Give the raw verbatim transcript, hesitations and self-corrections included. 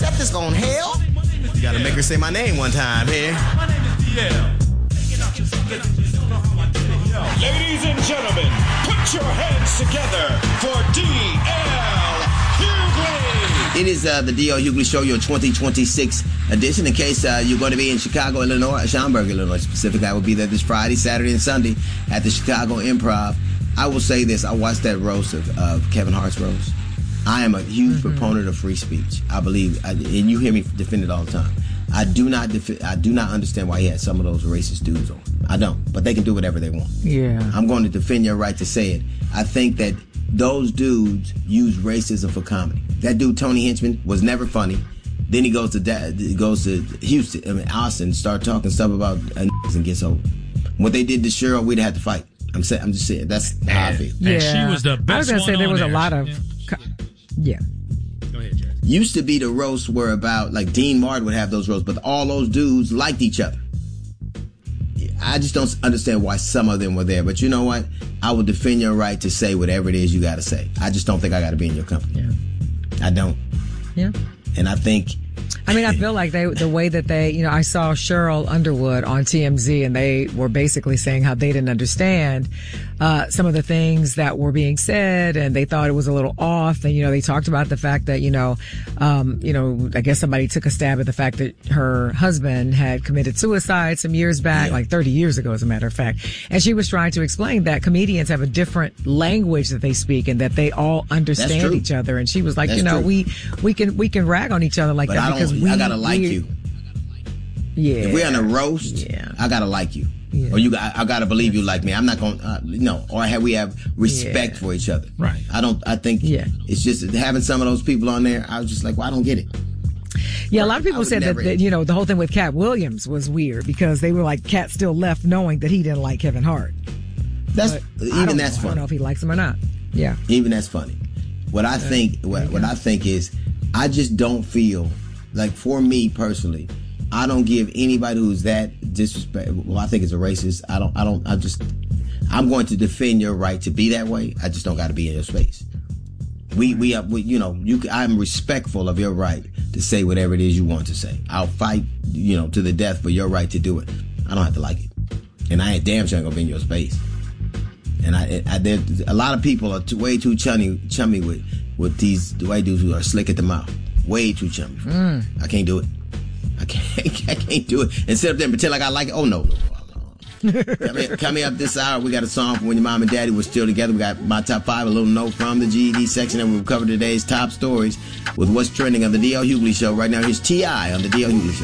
accept this on hell? You gotta make her say my name one time here. My name is D L. Ladies and gentlemen, put your hands together for D L Hughley. It is uh, the D L Hughley Show, your twenty twenty-six edition. In case uh, you're going to be in Chicago, Illinois, Schaumburg, Illinois specifically, I will be there this Friday, Saturday, and Sunday at the Chicago Improv. I will say this. I watched that roast of, of Kevin Hart's roast. I am a huge mm-hmm. proponent of free speech. I believe, I, and you hear me defend it all the time. I do not defi- I do not understand why he had some of those racist dudes on. I don't. But they can do whatever they want. Yeah. I'm going to defend your right to say it. I think that those dudes use racism for comedy. That dude, Tony Hinchman, was never funny. Then he goes to da- he goes to Houston, I mean Austin, start talking stuff about uh, and gets over. What they did to Cheryl, we'd have to fight. I'm saying, I'm just saying, that's and, how I feel. Yeah. And she was the best I was gonna one say there on was there. a lot of, yeah. co- yeah. Go ahead, Jazz. Used to be the roasts were about, like Dean Martin would have those roasts, but all those dudes liked each other. I just don't understand why some of them were there. But you know what? I will defend your right to say whatever it is you got to say. I just don't think I got to be in your company. Yeah. I don't. Yeah. And I think... I mean, I feel like they, the way that they, you know, I saw Cheryl Underwood on T M Z and they were basically saying how they didn't understand uh, some of the things that were being said and they thought it was a little off. And, you know, they talked about the fact that, you know, um, you know, I guess somebody took a stab at the fact that her husband had committed suicide some years back, yeah. like thirty years ago, as a matter of fact. And she was trying to explain that comedians have a different language that they speak and that they all understand each other. And she was like, That's you know, true. we, we can, we can rag on each other like but that I because don't, we, I gotta like we, you. Yeah. If we're in a roast, yeah. I gotta like you. Yeah. Or you, I, I gotta believe you like me. I'm not gonna, uh, no. Or have we have respect Yeah. for each other? Right. I don't. I think Yeah. it's just having some of those people on there. I was just like, well, I don't get it. Yeah, a lot of I people would said that, never- that, you know, the whole thing with Cat Williams was weird because they were like, Cat still left knowing that he didn't like Kevin Hart. That's But I even don't that's know. I funny. don't know if he likes him or not. Yeah. Even that's funny. What I think, what, what I think is, I just don't feel like, for me personally, I don't give anybody who's that disrespect. Well, I think it's a racist. I don't. I don't. I just. I'm going to defend your right to be that way. I just don't got to be in your space. We we have. We, you know. You. I'm respectful of your right to say whatever it is you want to say. I'll fight. You know, to the death for your right to do it. I don't have to like it, and I ain't damn sure gonna be in your space. And I, I there, a lot of people are too, way too chummy, chummy with with these white dudes who are slick at the mouth. Way too chummy. Mm. I can't do it. I can't. I can't do it. And sit up there and pretend like I like it. Oh no. Coming come up this hour. We got a song from when your mom and daddy were still together. We got my top five, a little note from the G E D section, and we'll cover today's top stories with what's trending on the D L Hughley Show. Right now, here's T I on the D L Hughley Show.